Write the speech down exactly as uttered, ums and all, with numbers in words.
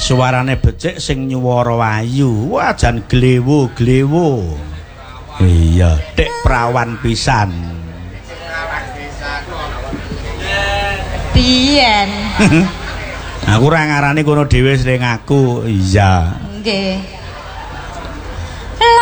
suarane becik sing nyuwara ayu. Wah jan glewo-glewo. Iya, tek prawan pisan. Biyen. Aku ora ngarani kono dhewe sing ngaku. Iya. Nggih.